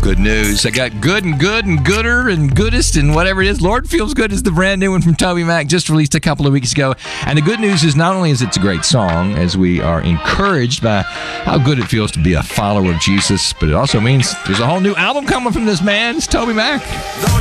Good news. I got good and gooder and goodest and whatever it is. Lord Feels Good is the brand new one from TobyMac, just released a couple of weeks ago. And the good news is not only is it a great song, as we are encouraged by how good it feels to be a follower of Jesus, but it also means there's a whole new album coming from this man. It's TobyMac.